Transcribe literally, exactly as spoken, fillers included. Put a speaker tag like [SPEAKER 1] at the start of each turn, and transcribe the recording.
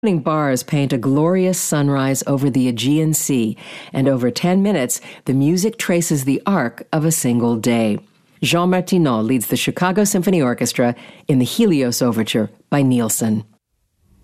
[SPEAKER 1] Opening bars paint a glorious sunrise over the Aegean Sea, and over ten minutes, the music traces the arc of a single day. Jean Martineau leads the Chicago Symphony Orchestra in the Helios Overture by Nielsen.